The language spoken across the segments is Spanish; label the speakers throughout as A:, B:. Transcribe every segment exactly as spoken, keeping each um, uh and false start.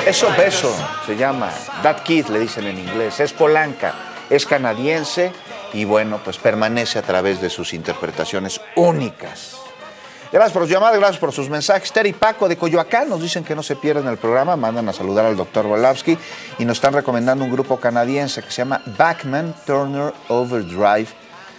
A: Eso Beso se llama, That Kid le dicen en inglés, es polanca, es canadiense y bueno, pues permanece a través de sus interpretaciones únicas. Gracias por sus llamadas, gracias por sus mensajes. Ter y Paco de Coyoacán nos dicen que no se pierden el programa, mandan a saludar al doctor Volavsky y nos están recomendando un grupo canadiense que se llama Bachman Turner Overdrive,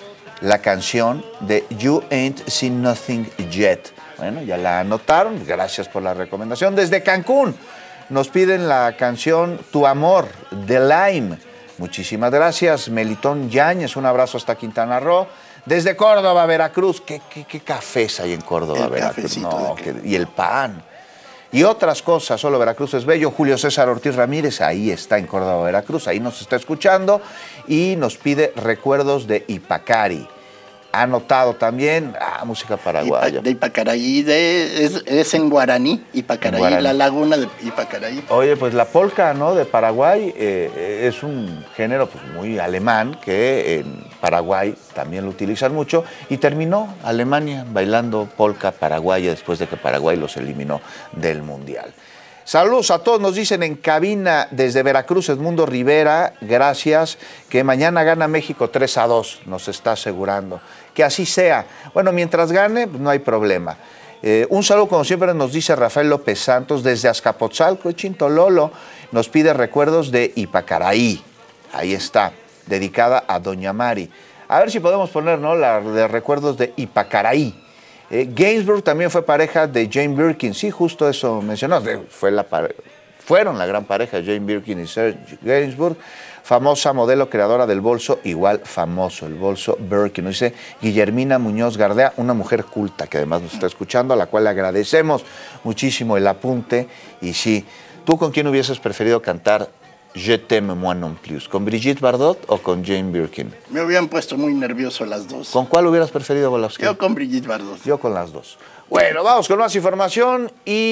A: la canción de You Ain't Seen Nothing Yet. Bueno, ya la anotaron, gracias por la recomendación. Desde Cancún nos piden la canción Tu Amor, de Lime. Muchísimas gracias, Melitón Yáñez, un abrazo hasta Quintana Roo. Desde Córdoba, Veracruz, ¿qué, qué, qué cafés hay en Córdoba,
B: el
A: Veracruz? No, que, y el pan. Y otras cosas, solo Veracruz es bello. Julio César Ortiz Ramírez, ahí está en Córdoba, Veracruz, ahí nos está escuchando y nos pide recuerdos de Ipacari. Ha anotado también, ah, música paraguaya.
B: De Ipacaraí, de, es, es en guaraní, Ipacaraí, en guaraní. La laguna de Ipacaraí.
A: Oye, pues la polca, ¿no?, de Paraguay eh, es un género pues, muy alemán que en Paraguay también lo utilizan mucho y terminó Alemania bailando polca paraguaya después de que Paraguay los eliminó del Mundial. Saludos a todos, nos dicen en cabina desde Veracruz, Edmundo Rivera, gracias, que mañana gana México tres a dos, nos está asegurando. Que así sea. Bueno, mientras gane, pues no hay problema. Eh, un saludo, como siempre, nos dice Rafael López Santos, desde Azcapotzalco, Chintololo, nos pide recuerdos de Ipacaraí. Ahí está, dedicada a Doña Mari. A ver si podemos poner, ¿no?, la de recuerdos de Ipacaraí. Eh, Gainsbourg también fue pareja de Jane Birkin, sí, justo eso mencionó, fue la pare... fueron la gran pareja Jane Birkin y Serge Gainsbourg, famosa modelo creadora del bolso, igual famoso, el bolso Birkin. Nos dice Guillermina Muñoz Gardea, una mujer culta que además nos está escuchando, a la cual le agradecemos muchísimo el apunte. Y sí, ¿tú con quién hubieses preferido cantar Je t'aime moi non plus? ¿Con Brigitte Bardot o con Jane Birkin?
B: Me hubieran puesto muy nervioso las dos.
A: ¿Con cuál hubieras preferido, Volavsky?
B: Yo con Brigitte Bardot.
A: Yo con las dos. Bueno, vamos con más información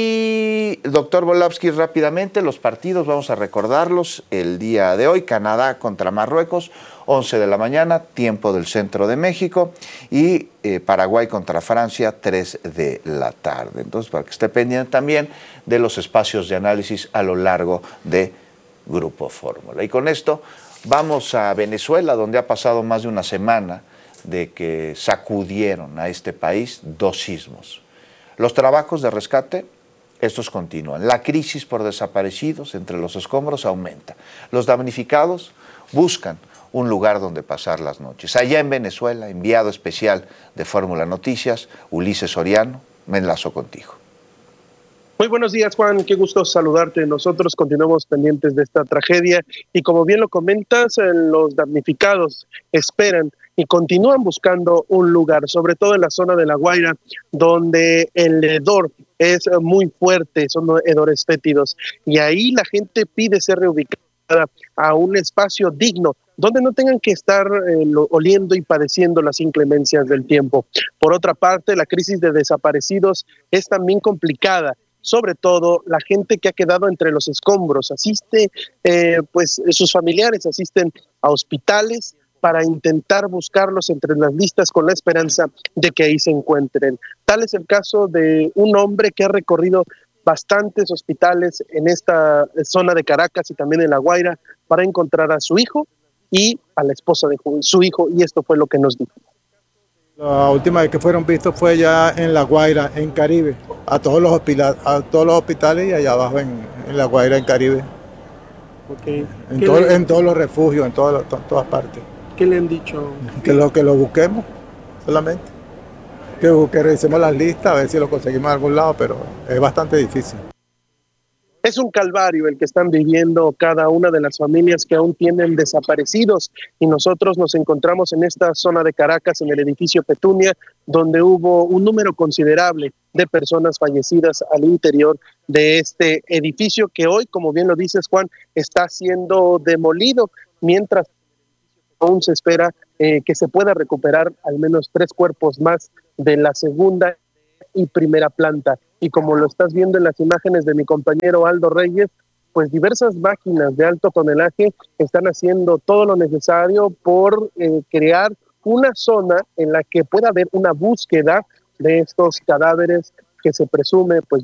A: y, doctor Volavsky, rápidamente, los partidos, vamos a recordarlos el día de hoy. Canadá contra Marruecos, once de la mañana, tiempo del centro de México, y eh, Paraguay contra Francia, tres de la tarde. Entonces, para que esté pendiente también de los espacios de análisis a lo largo de Grupo Fórmula. Y con esto vamos a Venezuela, donde ha pasado más de una semana de que sacudieron a este país dos sismos. Los trabajos de rescate, estos continúan. La crisis por desaparecidos entre los escombros aumenta. Los damnificados buscan un lugar donde pasar las noches. Allá en Venezuela, enviado especial de Fórmula Noticias, Ulises Soriano, me enlazo contigo.
C: Muy buenos días, Juan, qué gusto saludarte. Nosotros continuamos pendientes de esta tragedia y como bien lo comentas, los damnificados esperan y continúan buscando un lugar, sobre todo en la zona de La Guaira, donde el hedor es muy fuerte, son hedores fétidos, y ahí la gente pide ser reubicada a un espacio digno, donde no tengan que estar eh, oliendo y padeciendo las inclemencias del tiempo. Por otra parte, la crisis de desaparecidos es también complicada, sobre todo la gente que ha quedado entre los escombros, asiste, eh, pues sus familiares asisten a hospitales para intentar buscarlos entre las listas con la esperanza de que ahí se encuentren. Tal es el caso de un hombre que ha recorrido bastantes hospitales en esta zona de Caracas y también en La Guaira para encontrar a su hijo y a la esposa de su hijo, y esto fue lo que nos dijo.
D: La última vez que fueron vistos fue ya en La Guaira, en Caribe, a todos los hospitales, a todos los hospitales y allá abajo en, en La Guaira, en Caribe.
C: Okay.
D: En, todo, le... en todos los refugios, en todas, to, todas partes.
C: ¿Qué le han dicho?
D: Que lo, que lo busquemos, solamente. Que, que revisemos las listas, a ver si lo conseguimos en algún lado, pero es bastante difícil.
C: Es un calvario el que están viviendo cada una de las familias que aún tienen desaparecidos, y nosotros nos encontramos en esta zona de Caracas, en el edificio Petunia, donde hubo un número considerable de personas fallecidas al interior de este edificio que hoy, como bien lo dices, Juan, está siendo demolido, mientras aún se espera eh, que se pueda recuperar al menos tres cuerpos más de la segunda y primera planta. Y como lo estás viendo en las imágenes de mi compañero Aldo Reyes, pues diversas máquinas de alto tonelaje están haciendo todo lo necesario por eh, crear una zona en la que pueda haber una búsqueda de estos cadáveres que se presume pues ya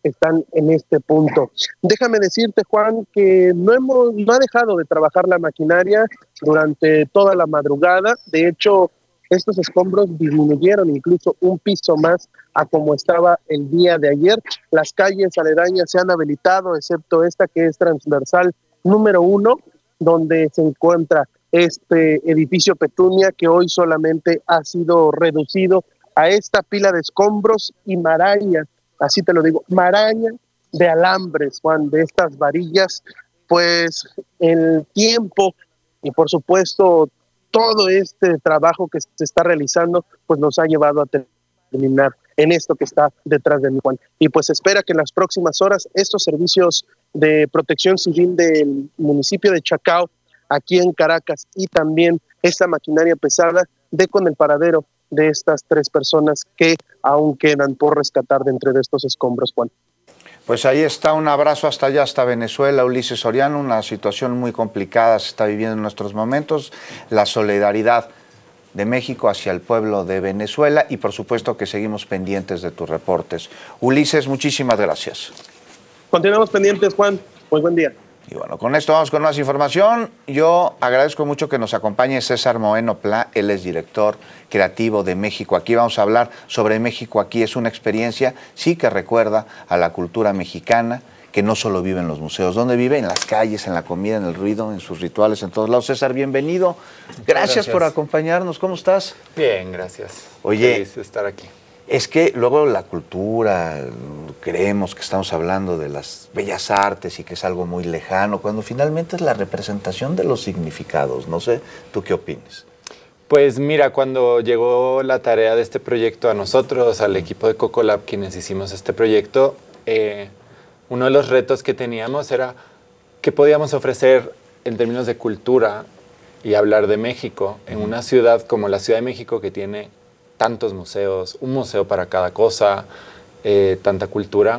C: están en este punto. Déjame decirte, Juan, que no hemos, no ha dejado de trabajar la maquinaria durante toda la madrugada. De hecho, estos escombros disminuyeron incluso un piso más a como estaba el día de ayer. Las calles aledañas se han habilitado, excepto esta que es transversal número uno, donde se encuentra este edificio Petunia, que hoy solamente ha sido reducido a esta pila de escombros y maraña, así te lo digo, maraña de alambres, Juan, de estas varillas. Pues el tiempo y por supuesto todo este trabajo que se está realizando, pues nos ha llevado a terminar en esto que está detrás de mí, Juan. Y pues espera que en las próximas horas estos servicios de protección civil del municipio de Chacao, aquí en Caracas, y también esta maquinaria pesada, dé con el paradero de estas tres personas que aún quedan por rescatar de entre de estos escombros, Juan.
A: Pues ahí está, un abrazo hasta allá, hasta Venezuela, Ulises Soriano. Una situación muy complicada se está viviendo en nuestros momentos. La solidaridad de México hacia el pueblo de Venezuela y por supuesto que seguimos pendientes de tus reportes. Ulises, muchísimas gracias.
C: Continuamos pendientes, Juan. Muy buen día.
A: Y bueno, con esto vamos con más información. Yo agradezco mucho que nos acompañe César Moeno Pla, él es director creativo de México Aquí. Vamos a hablar sobre México Aquí. Es una experiencia, sí, que recuerda a la cultura mexicana, que no solo vive en los museos, donde vive en las calles, en la comida, en el ruido, en sus rituales, en todos lados. César, bienvenido. Gracias, gracias. por acompañarnos. ¿Cómo estás?
E: Bien, gracias.
A: Oye,
E: feliz de estar aquí.
A: Es que luego la cultura, creemos que estamos hablando de las bellas artes y que es algo muy lejano, cuando finalmente es la representación de los significados. No sé, ¿tú qué opinas?
E: Pues mira, cuando llegó la tarea de este proyecto a nosotros, al equipo de Cocolab, quienes hicimos este proyecto, eh, uno de los retos que teníamos era qué podíamos ofrecer en términos de cultura y hablar de México en una ciudad como la Ciudad de México, que tiene tantos museos, un museo para cada cosa, eh, tanta cultura.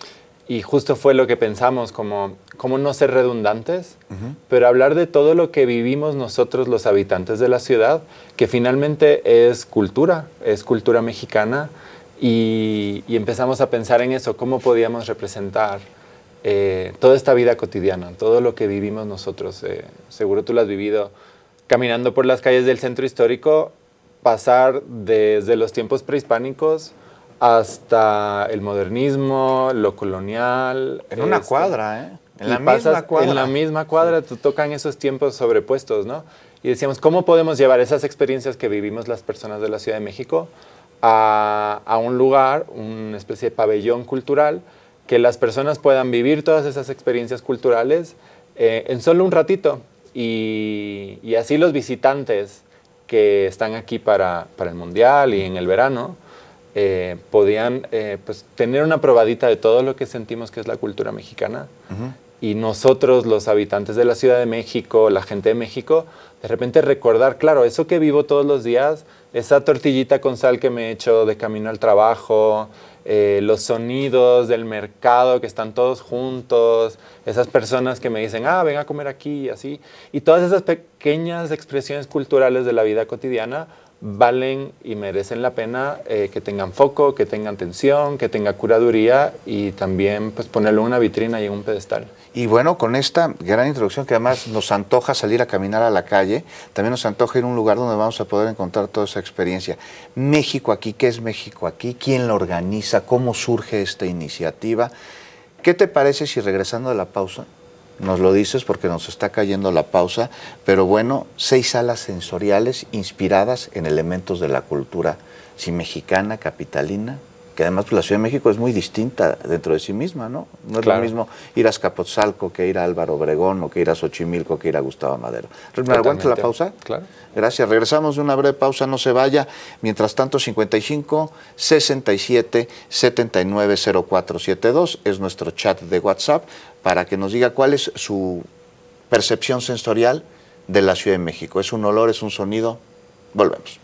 E: Y justo fue lo que pensamos, como, como no ser redundantes, uh-huh. pero hablar de todo lo que vivimos nosotros los habitantes de la ciudad, que finalmente es cultura, es cultura mexicana, y, y empezamos a pensar en eso, cómo podíamos representar eh, toda esta vida cotidiana, todo lo que vivimos nosotros. Eh, seguro tú lo has vivido caminando por las calles del centro histórico, pasar desde los tiempos prehispánicos hasta el modernismo, lo colonial.
A: En una
E: este,
A: cuadra, ¿eh? En la
E: pasas,
A: misma cuadra.
E: En la misma cuadra, sí. Te tocan esos tiempos sobrepuestos, ¿no? Y decíamos, ¿cómo podemos llevar esas experiencias que vivimos las personas de la Ciudad de México a, a un lugar, una especie de pabellón cultural, que las personas puedan vivir todas esas experiencias culturales eh, en solo un ratito? Y, y así los visitantes que están aquí para, para el Mundial y en el verano, eh, podían eh, pues, tener una probadita de todo lo que sentimos que es la cultura mexicana. Uh-huh. Y nosotros, los habitantes de la Ciudad de México, la gente de México, de repente recordar, claro, eso que vivo todos los días, esa tortillita con sal que me echo de camino al trabajo, eh, los sonidos del mercado que están todos juntos, esas personas que me dicen, ah, ven a comer aquí, y así. Y todas esas pequeñas expresiones culturales de la vida cotidiana valen y merecen la pena eh, que tengan foco, que tengan atención, que tenga curaduría y también pues, ponerlo en una vitrina y en un pedestal.
A: Y bueno, con esta gran introducción que además nos antoja salir a caminar a la calle, también nos antoja ir a un lugar donde vamos a poder encontrar toda esa experiencia. México Aquí, ¿qué es México Aquí? ¿Quién lo organiza? ¿Cómo surge esta iniciativa? ¿Qué te parece si regresando de la pausa, nos lo dices porque nos está cayendo la pausa, pero bueno, seis salas sensoriales inspiradas en elementos de la cultura, sí, mexicana, capitalina, que además pues, la Ciudad de México es muy distinta dentro de sí misma, ¿no? No es claro. Lo mismo ir a Azcapotzalco que ir a Álvaro Obregón o que ir a Xochimilco que ir a Gustavo Madero. ¿Me aguantas la pausa?
E: Claro.
A: Gracias. Regresamos de una breve pausa, no se vaya. Mientras tanto, cincuenta y cinco, sesenta y siete, setenta y nueve, cero cuatro setenta y dos es nuestro chat de WhatsApp para que nos diga cuál es su percepción sensorial de la Ciudad de México. ¿Es un olor, es un sonido? Volvemos.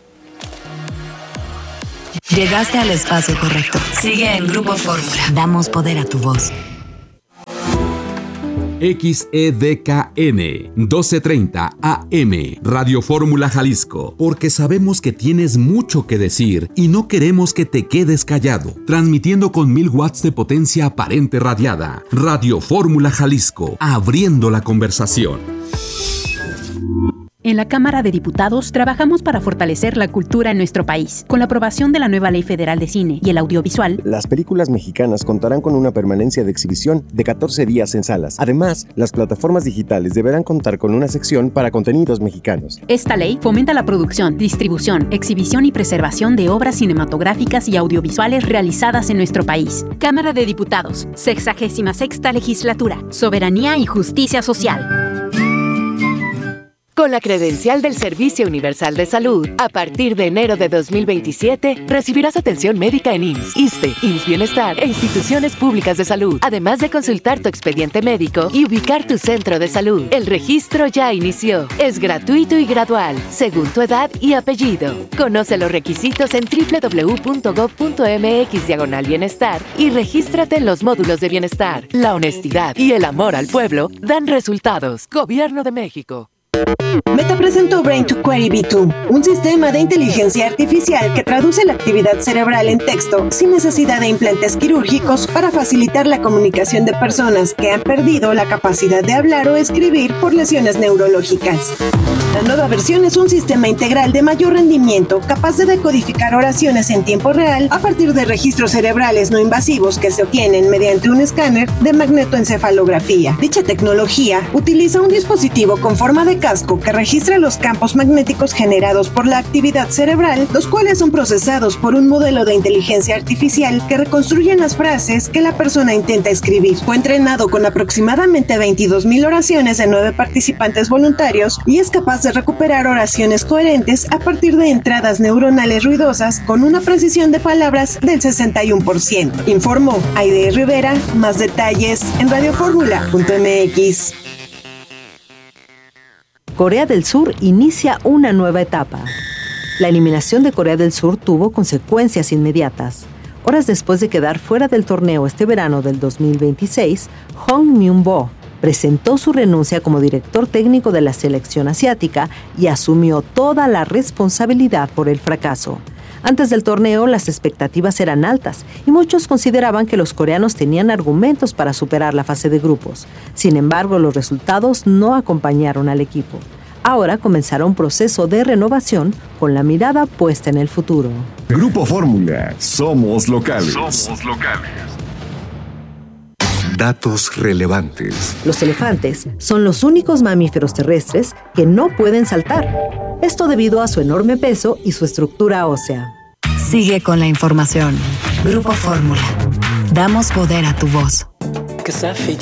F: Llegaste al espacio correcto. Sigue en Grupo Fórmula. Damos poder a tu voz. X E D K N, doce treinta A M, Radio Fórmula Jalisco, porque sabemos que tienes mucho que decir y no queremos que te quedes callado. Transmitiendo con mil watts de potencia aparente radiada. Radio Fórmula Jalisco, abriendo la conversación.
G: En la Cámara de Diputados trabajamos para fortalecer la cultura en nuestro país. Con la aprobación de la nueva Ley Federal de Cine y el Audiovisual,
H: las películas mexicanas contarán con una permanencia de exhibición de catorce días en salas. Además, las plataformas digitales deberán contar con una sección para contenidos mexicanos.
G: Esta ley fomenta la producción, distribución, exhibición y preservación de obras cinematográficas y audiovisuales realizadas en nuestro país. Cámara de Diputados, sexagésima sexta Legislatura, Soberanía y Justicia Social.
I: Con la credencial del Servicio Universal de Salud, a partir de enero de dos mil veintisiete, recibirás atención médica en I M S S, ISSSTE, I M S S Bienestar e instituciones públicas de salud, además de consultar tu expediente médico y ubicar tu centro de salud. El registro ya inició. Es gratuito y gradual, según tu edad y apellido. Conoce los requisitos en doble u doble u doble u punto gob punto eme equis diagonal bienestar y regístrate en los módulos de bienestar. La honestidad y el amor al pueblo dan resultados. Gobierno de México.
J: Meta presentó Brain to Query V dos, un sistema de inteligencia artificial que traduce la actividad cerebral en texto sin necesidad de implantes quirúrgicos para facilitar la comunicación de personas que han perdido la capacidad de hablar o escribir por lesiones neurológicas. La nueva versión es un sistema integral de mayor rendimiento capaz de decodificar oraciones en tiempo real a partir de registros cerebrales no invasivos que se obtienen mediante un escáner de magnetoencefalografía. Dicha tecnología utiliza un dispositivo con forma de casco que registra los campos magnéticos generados por la actividad cerebral, los cuales son procesados por un modelo de inteligencia artificial que reconstruyen las frases que la persona intenta escribir. Fue entrenado con aproximadamente veintidós mil oraciones de nueve participantes voluntarios y es capaz de recuperar oraciones coherentes a partir de entradas neuronales ruidosas con una precisión de palabras del sesenta y uno por ciento. Informó Aide Rivera. Más detalles en radio fórmula punto eme equis.
K: Corea del Sur inicia una nueva etapa. La eliminación de Corea del Sur tuvo consecuencias inmediatas. Horas después de quedar fuera del torneo este verano del dos mil veintiséis, Hong Myung-bo presentó su renuncia como director técnico de la selección asiática y asumió toda la responsabilidad por el fracaso. Antes del torneo, las expectativas eran altas y muchos consideraban que los coreanos tenían argumentos para superar la fase de grupos. Sin embargo, los resultados no acompañaron al equipo. Ahora comenzará un proceso de renovación con la mirada puesta en el futuro.
L: Grupo Fórmula. Somos locales.
M: Somos locales.
L: Datos relevantes.
K: Los elefantes son los únicos mamíferos terrestres que no pueden saltar. Esto debido a su enorme peso y su estructura ósea.
N: Sigue con la información. Grupo Fórmula. Damos poder a tu voz.